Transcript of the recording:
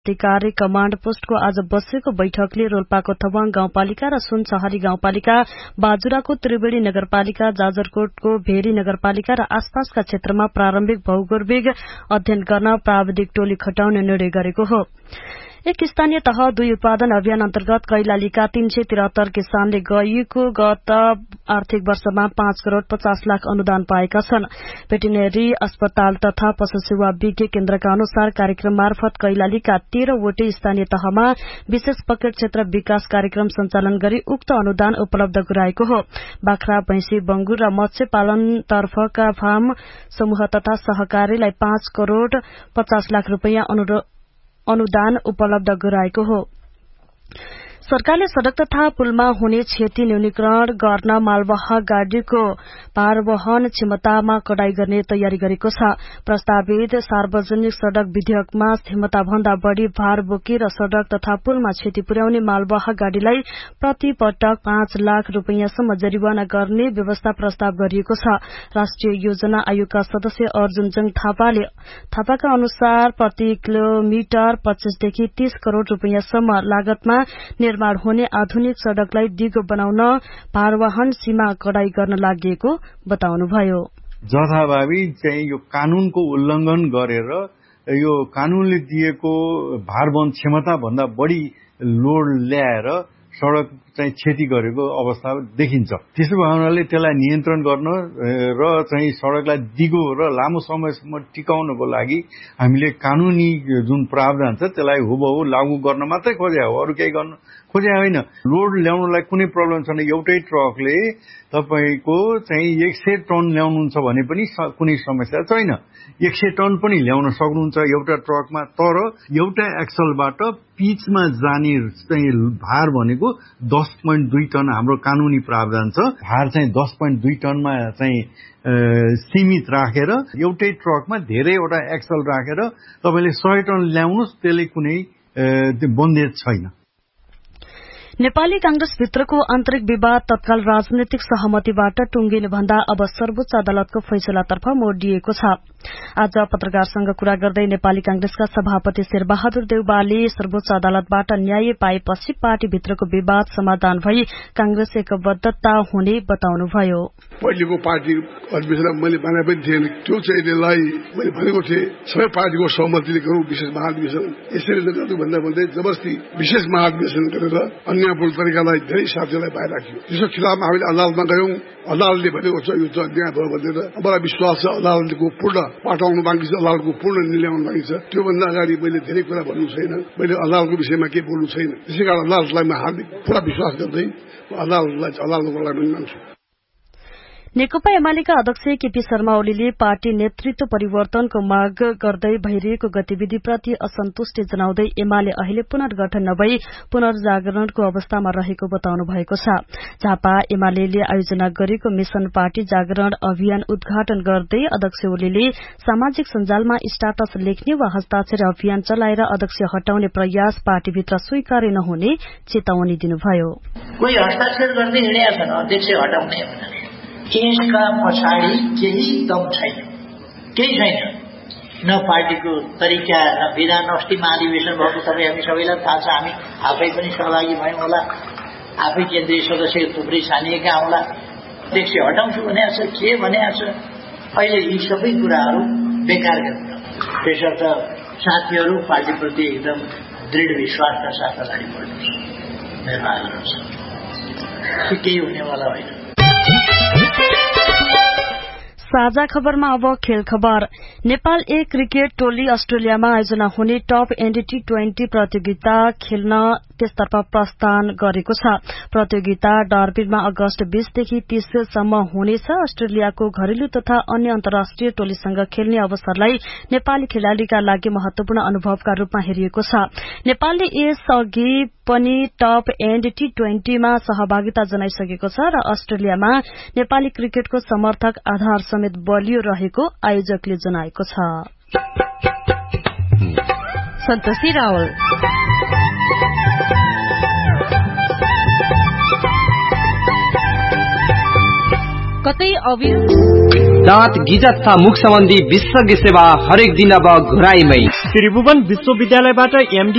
अधिकारी command पोस्टको आज बसेको बैठकले रोल्पाको थवाङ गाउँपालिका र सुनसहरी गाउँपालिका, बाजुराको त्रिवेणी नगरपालिका, जाजरकोटको भेरी नगरपालिका र आसपासका क्षेत्रमा प्रारम्भिक भौगोलिक अध्ययन गर्न प्राविधिक टोली खटाउने निर्णय गरेको हो। एक स्थानीय तह 2 उत्पादन अभियान अन्तर्गत कैलालीका 373 किसानले गएको गत आर्थिक वर्षमा 5 करोड़ 50 लाख अनुदान पाएका छन्। भेटेरिनरी अस्पताल तथा पशु सेवा विज्ञ केन्द्रका अनुसार कार्यक्रम मार्फत कैलालीका 13 वटै स्थानीय तहमा विशेष पकेट क्षेत्र विकास कार्यक्रम सञ्चालन गरी उक्त अनुदान उपलब्ध गराएको हो। बाख्रा, भैंसी, बंगुर र मत्स्य पालन तर्फका फार्म समूह तथा सहकारीलाई 5 करोड़ 50 लाख रूपैयाँ अनुदान उपलब्ध गराएको हो। सरकारले सड़क तथा पुलमा हुने क्षति न्यूनीकरण गर्न मालवाहक गाड़ीको भारवहन क्षमतामा कडाई गर्ने तयारी गरेको छ। प्रस्तावित सार्वजनिक सड़क विधेयकमा क्षमताभन्दा बढ़ी भार बोकेर सड़क तथा पुलमा क्षति पुर्याउने मालवाहक गाड़ीलाई प्रति पटक 5 लाख रूपैयाँसम्म जरिवाना गर्ने व्यवस्था प्रस्ताव गरिएको छ। राष्ट्रिय योजना आयोगका सदस्य अर्जुनजङ थापाका अनुसार प्रति किलोमिटर 25 देखि 30 करोड़ रूपैयाँसम्म लागतमा निर्माण हुने आधुनिक सड़कलाई दिगो बनाउन भारवाहन सीमा कडाई गर्न लागि बताउनुभयो। जथाभावी चाहिँ यो कानूनको उल्लंघन गरेर यो कानूनले दिएको भारवहन क्षमता भन्दा बढ़ी लोड ल्याएर सड़क चाहिँ क्षति गरेको अवस्था देखिन्छ। त्यसो भएनाले त्यसलाई नियन्त्रण गर्न र चाहिँ सड़कलाई दिगो र लामो समयसम्म टिकाउनको लागि हामीले कानूनी जुन प्रावधान छ त्यसलाई हुबहु लागू गर्न मात्रै खोजे हो, अरु केही गर्न खोजे होइन। लोड ल्याउनलाई कुनै प्रब्लम छैन। एउटै ट्रकले तपाईको चाहिँ 100 टन ल्याउनुहुन्छ भने पनि कुनै समस्या छैन। 100 टन पनि ल्याउन सक्नुहुन्छ एउटा ट्रकमा। तर एउटा एक्सलबाट पिचमा जाने चाहिँ भार भनेको 10.2 टन हाम्रो कानूनी प्रावधान छ। भार चाहिँ 10.2 टनमा चाहिँ सीमित राखेर एउटै ट्रकमा धेरैवटा एक्सल राखेर तपाईले 100 टन ल्याउनुस्, त्यसले कुनै बन्देज छैन। नेपाली कांग्रेस भित्रको आन्तरिक विवाद तत्काल राजनैतिक सहमतिबाट टुंगिने भन्दा अब सर्वोच्च अदालतको फैसलातर्फ मोडिएको छ। आज पत्रकारसँग कुरा गर्दै नेपाली कांग्रेसका सभापति शेरबहादुर देउवाले सर्वोच्च अदालतबाट न्याय पाएपछि पार्टीभित्रको विवाद समाधान भई कांग्रेस एकबद्धता हुने बताउनुभयो। पहिलेको पार्टी अधिवेशन मैले भने पनि थिएन, त्यो चाहिँ यसलाई मैले भनेको थिएँ सबै पार्टीको सहमतिले गरौँ विशेष महाधिवेशन। यसरी नगर्नु भन्दा भन्दै जबरजस्ती विशेष महाधिवेशन गरेर अन्य तरिकालाई धेरै साथीहरूलाई बाहिर राख्यो। त्यसको खिलाफमा हामीले अदालतमा गयौं। अदालतले भनेको छ यो चाहिँ अन्याय भयो भनेर। मलाई विश्वास छ अदालतको पूर्ण पाठाउनु बाँकी छ, अदालतको पूर्ण निर्णय ल्याउनु बाँकी छ। त्योभन्दा अगाडि मैले धेरै कुरा भन्नु छैन, मैले अदालतको विषयमा केही बोल्नु छैन। त्यसै कारण अदालतलाई म हार्दिक पूरा विश्वास गर्दै अदालतको लागि मान्छु। नेकपा एमालेका अध्यक्ष केपी शर्मा ओलीले पार्टी नेतृत्व परिवर्तनको माग गर्दै भइरहेको गतिविधिप्रति असन्तुष्टि जनाउँदै एमाले अहिले पुनर्गठन नभई पुनर्जागरणको अवस्थामा रहेको बताउनु भएको छ। झापा एमालेले आयोजना गरेको मिशन पार्टी जागरण अभियान उद्घाटन गर्दै अध्यक्ष ओलीले सामाजिक सञ्जालमा स्टाटस लेख्ने वा हस्ताक्षर अभियान चलाएर अध्यक्ष हटाउने प्रयास पार्टीभित्र स्वीकार्य नहुने चेतावनी दिनुभयो। कोही हस्ताक्षर गर्दै हिँडेका छन् अध्यक्ष हटाउने, यसका पछाडि केही दम छैन, केही छैन। न पार्टीको तरिका, न विधान। अस्ति महाधिवेशन भएको तपाईँ हामी सबैलाई थाहा छ। हामी आफै पनि सहभागी भयौँ होला, आफै केन्द्रीय सदस्य थुप्रै छानिएका होला। अध्यक्ष हटाउँछु भनेको छ, के भनेको छ। अहिले यी सबै कुराहरू बेकार गर्नु। त्यसर्थ साथीहरू पार्टीप्रति एकदम दृढ विश्वासका साथ अगाडि बढ्नुहोस्। मेरो आग्रह छ, केही हुनेवाला होइन। साझा खबरमा अब खेल खबर। नेपाल ए क्रिकेट टोली अस्ट्रेलियामा आयोजना हुने टप एन्ड T20 प्रतियोगिता खेल्न त्यसतर्फ प्रस्थान गरेको छ। प्रतियोगिता डर्बीमा अगस्त 20 देखि 30 सम्म हुनेछ। अस्ट्रेलियाको घरेलु तथा अन्य अन्तर्राष्ट्रिय टोलीसँग खेल्ने अवसरलाई नेपाली खेलाड़ीका लागि महत्वपूर्ण अनुभवका रूपमा हेरिएको छ। नेपालले यसअघि पनि टप एन्ड T20 मा सहभागिता जनाइसकेको छ र अस्ट्रेलियामा नेपाली क्रिकेटको समर्थक आधार समेत बलियो रहेको आयोजकले जनाएको छ। सन्तोषी रावल। कतै दाँत गिजा तथा मुख सम्बन्धी विशेषज्ञ सेवा हरेक दिन अब घुराइमै। त्रिभुवन विश्वविद्यालयबाट MD